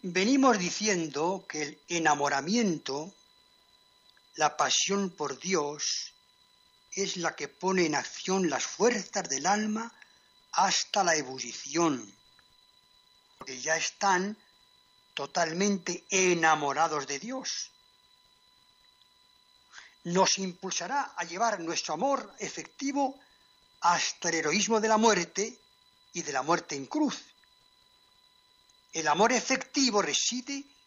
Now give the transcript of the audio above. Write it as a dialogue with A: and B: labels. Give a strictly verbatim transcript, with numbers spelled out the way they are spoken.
A: Venimos diciendo que el enamoramiento, la pasión por Dios, es la que pone en acción las fuerzas del alma hasta la ebullición, porque ya están totalmente enamorados de Dios. Nos impulsará a llevar nuestro amor efectivo hasta el heroísmo de la muerte y de la muerte en cruz. El amor efectivo reside